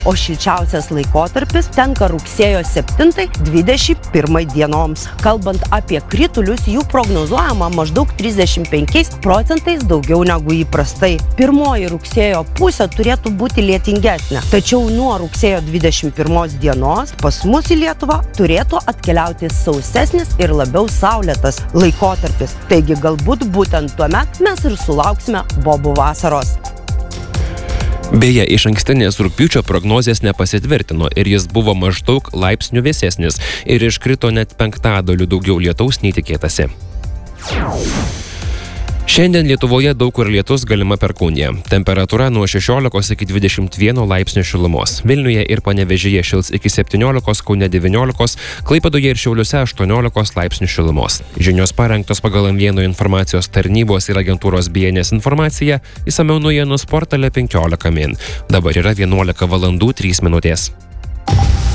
o šilčiausias laikotarpis tenka rugsėjo 7-21 dienoms. Kalbant apie kritulius, jų prognozuojama maždaug 35% daugiau negu įprastai. Pirmoji rugsėjo pusė turėtų būti lietingesnė, tačiau nuo rugsėjo 21 dienos pas mus į Lietuvą turėtų atkeliauti sausesnis ir labiau saulėtas laikotarpis. Taigi galbūt būtent tuomet mes ir sulauksime bobų vasaros. Beje, išankstinės rugpjūčio prognozės nepasitvirtino ir jis buvo maždaug laipsnių vėsesnis ir iškrito net 5% daugiau lietaus nei tikėtasi. Šiandien Lietuvoje daug kur lietus, galima perkūnija. Temperatūra nuo 16 iki 21 laipsnių šilumos. Vilniuje ir Panevėžyje šils iki 17, Kaune 19, Klaipėdoje ir Šiauliuose 18 laipsnių šilumos. Žinios parengtos pagal M1 informacijos tarnybos ir agentūros BNS informaciją, išsamiau naujienų portale 15 min. Dabar yra 11 valandų 3 minutės.